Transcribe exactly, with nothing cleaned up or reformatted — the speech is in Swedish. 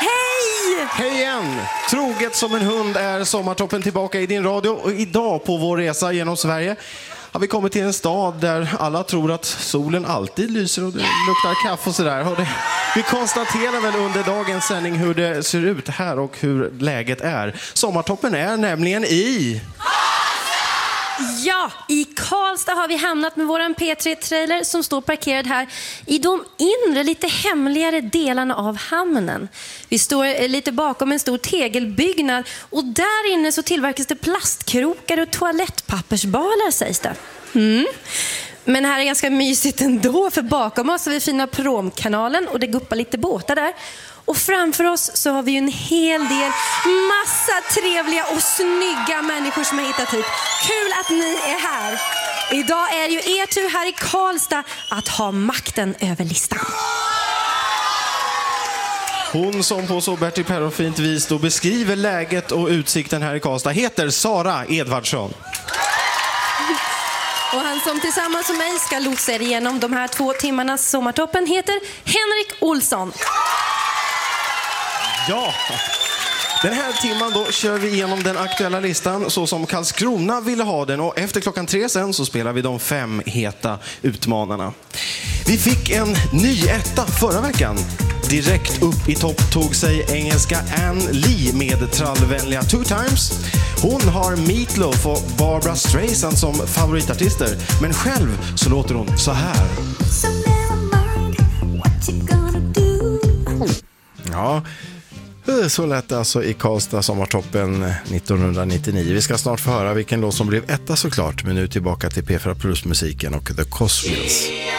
Hej! Hej igen! Troget som en hund är Sommartoppen tillbaka i din radio. Och idag på vår resa genom Sverige har vi kommit till en stad där alla tror att solen alltid lyser och det luktar kaffe och sådär. Och det, vi konstaterar väl under dagens sändning hur det ser ut här och hur läget är. Sommartoppen är nämligen i... Ja, i Karlstad har vi hamnat med våran P tre-trailer som står parkerad här i de inre, lite hemligare delarna av hamnen. Vi står lite bakom en stor tegelbyggnad och där inne så tillverkas det plastkrokar och toalettpappersbalar, sägs det. Mm. Men här är ganska mysigt ändå, för bakom oss har vi fina promkanalen och det guppar lite båtar där. Och framför oss så har vi ju en hel del massa trevliga och snygga människor som har hittat hit. Kul att ni är här. Idag är ju er tur här i Karlstad att ha makten över listan. Hon som på så Bertil Perro-fint vis då beskriver läget och utsikten här i Karlstad heter Sara Edvardsson. Och han som tillsammans med mig ska lotsa er igenom de här två timmarnas Sommartoppen heter Henrik Olsson. Ja, den här timman då kör vi igenom den aktuella listan så som Karlskrona ville ha den. Och efter klockan tre sen så spelar vi de fem heta utmanarna. Vi fick en ny etta förra veckan. Direkt upp i topp tog sig engelska Ann Lee med trallvänliga Two Times. Hon har Meat Loaf och Barbra Streisand som favoritartister. Men själv så låter hon så här. Ja, så lät det alltså i Karlstad Sommartoppen nittonhundranittionio. Vi ska snart få höra vilken låt som blev etta såklart. Men nu tillbaka till P fyra Plus-musiken och The Cosmos.